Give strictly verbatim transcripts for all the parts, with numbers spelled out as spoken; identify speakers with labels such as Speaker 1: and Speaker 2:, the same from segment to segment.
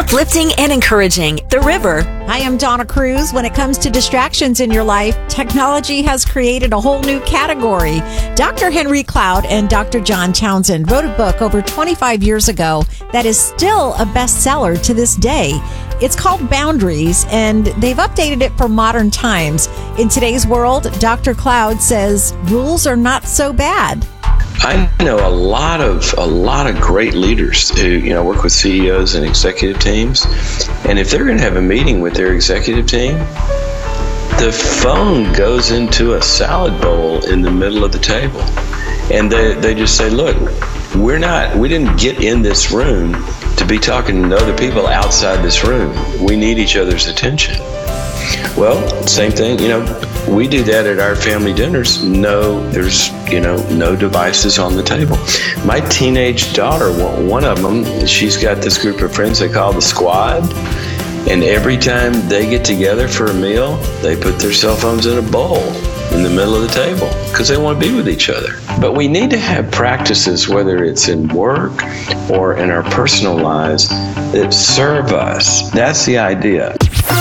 Speaker 1: uplifting and encouraging. The River.
Speaker 2: Hi, I'm Donna Cruz. When it comes to distractions in your life, technology has created a whole new category. Doctor Henry Cloud and Doctor John Townsend wrote a book over twenty-five years ago that is still a bestseller to this day. It's called Boundaries, and they've updated it for modern times. In today's world, Doctor Cloud says rules are not so bad.
Speaker 3: I know a lot of a lot of great leaders who, you know, work with C E Os and executive teams, and if they're going to have a meeting with their executive team, the phone goes into a salad bowl in the middle of the table, and they they just say, "Look, we're not we didn't get in this room to be talking to other people outside this room. We need each other's attention." Well, same thing, you know, we do that at our family dinners. No, there's, you know, no devices on the table. My teenage daughter, one of them, she's got this group of friends they call the Squad. And every time they get together for a meal, they put their cell phones in a bowl in the middle of the table because they want to be with each other. But we need to have practices, whether it's in work or in our personal lives, that serve us. That's the idea.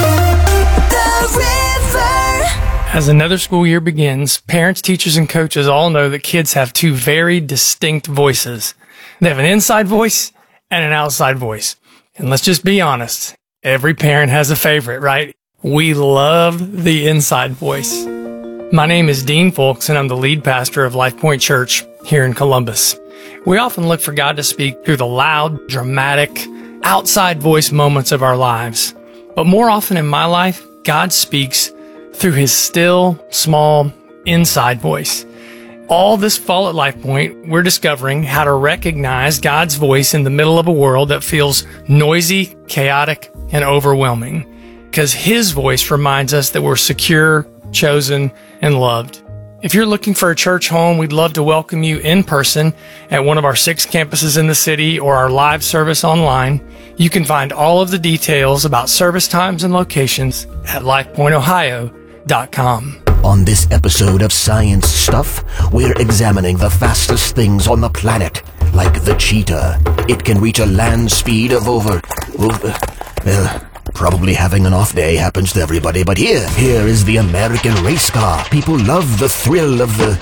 Speaker 4: As another school year begins, parents, teachers, and coaches all know that kids have two very distinct voices. They have an inside voice and an outside voice. And let's just be honest, every parent has a favorite, right? We love the inside voice. My name is Dean Folks, and I'm the lead pastor of Life Point Church here in Columbus. We often look for God to speak through the loud, dramatic, outside voice moments of our lives. But more often in my life, God speaks through his still, small, inside voice. All this fall at Life Point, we're discovering how to recognize God's voice in the middle of a world that feels noisy, chaotic, and overwhelming. Because his voice reminds us that we're secure, chosen, and loved. If you're looking for a church home, we'd love to welcome you in person at one of our six campuses in the city or our live service online. You can find all of the details about service times and locations at life point ohio dot com.
Speaker 5: On this episode of Science Stuff, we're examining the fastest things on the planet, like the cheetah. It can reach a land speed of over... over well, probably having an off day happens to everybody, but here, here is the American race car. People love the thrill of the...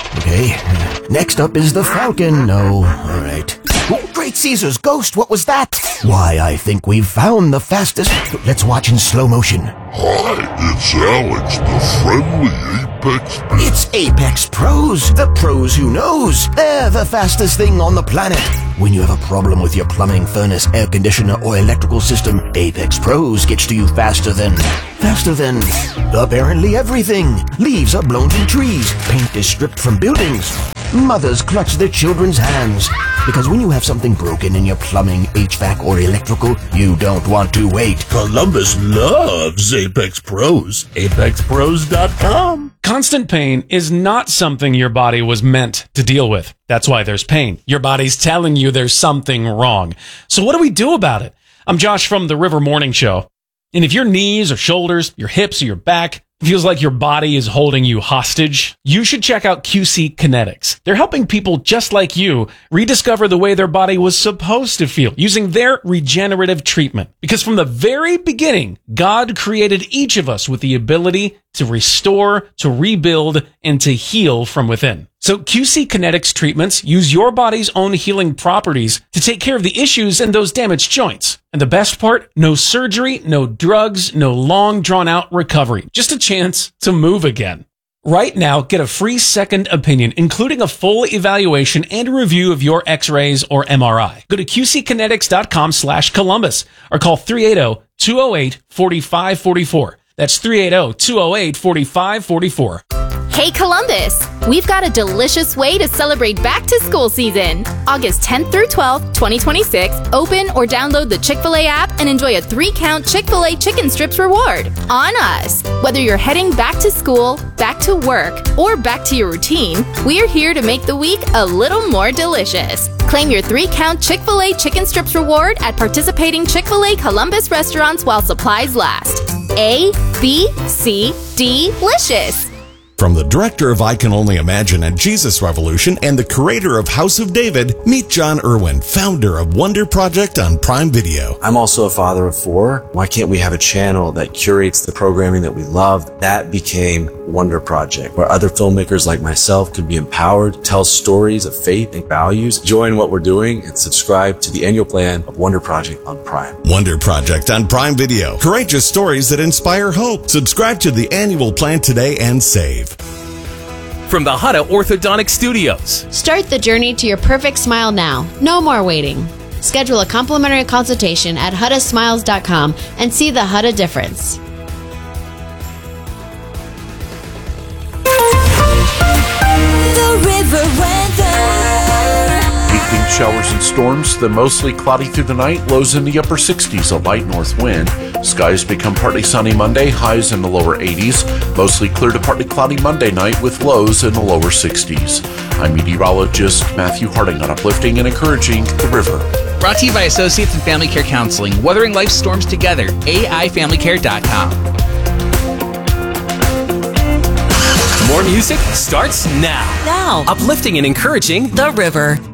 Speaker 5: Okay. Next up is the Falcon. No, all right. Oh, Great Caesar's ghost, what was that? Why, I think we've found the fastest... Let's watch in slow motion.
Speaker 6: Hi, it's Alex, the friendly Apex...
Speaker 5: It's Apex Pros, the pros who knows. They're the fastest thing on the planet. When you have a problem with your plumbing, furnace, air conditioner, or electrical system, Apex Pros gets to you faster than... Faster than... apparently everything. Leaves are blown from trees. Paint is stripped from buildings. Mothers clutch their children's hands. Because when you have something broken in your plumbing, H V A C, or electrical, you don't want to wait.
Speaker 7: Columbus loves Apex Pros. apex pros dot com.
Speaker 8: Constant pain is not something your body was meant to deal with. That's why there's pain. Your body's telling you there's something wrong. So what do we do about it? I'm Josh from the River Morning Show. And if your knees or shoulders, your hips or your back feels like your body is holding you hostage, you should check out Q C Kinetics. They're helping people just like you rediscover the way their body was supposed to feel using their regenerative treatment. Because from the very beginning, God created each of us with the ability to restore, to rebuild, and to heal from within. So Q C Kinetics treatments use your body's own healing properties to take care of the issues in those damaged joints. And the best part, no surgery, no drugs, no long drawn-out recovery. Just a chance to move again. Right now, get a free second opinion, including a full evaluation and a review of your x-rays or M R I. Go to q c kinetics dot com slash Columbus or call three eight zero, two zero eight, four five four four. That's three eight zero, two zero eight, four five four four.
Speaker 9: Hey Columbus! We've got a delicious way to celebrate back to school season. August tenth through twelfth, twenty twenty-six, open or download the Chick-fil-A app and enjoy a three-count Chick-fil-A chicken strips reward on us. Whether you're heading back to school, back to work, or back to your routine, we're here to make the week a little more delicious. Claim your three-count Chick-fil-A chicken strips reward at participating Chick-fil-A Columbus restaurants while supplies last. A, B, C, D, licious.
Speaker 10: From the director of I Can Only Imagine and Jesus Revolution and the creator of House of David, meet John Irwin, founder of Wonder Project on Prime Video.
Speaker 11: I'm also a father of four. Why can't we have a channel that curates the programming that we love? That became Wonder Project, where other filmmakers like myself could be empowered, tell stories of faith and values. Join what we're doing and subscribe to the annual plan of Wonder Project on Prime.
Speaker 10: Wonder Project on Prime Video. Courageous stories that inspire hope. Subscribe to the annual plan today and save.
Speaker 12: From the Hutta Orthodontic Studios.
Speaker 13: Start the journey to your perfect smile now. No more waiting. Schedule a complimentary consultation at hutta smiles dot com and see the Hutta difference.
Speaker 14: The river weather.
Speaker 15: Evening showers and storms, then mostly cloudy through the night, lows in the upper sixties, a light north wind. Skies become partly sunny Monday, highs in the lower eighties. Mostly clear to partly cloudy Monday night with lows in the lower sixties. I'm meteorologist Matthew Harding on Uplifting and Encouraging the River.
Speaker 16: Brought to you by Associates in Family Care Counseling, weathering life's storms together, A I family care dot com.
Speaker 12: More music starts now.
Speaker 1: Now.
Speaker 12: Uplifting and encouraging
Speaker 1: The River.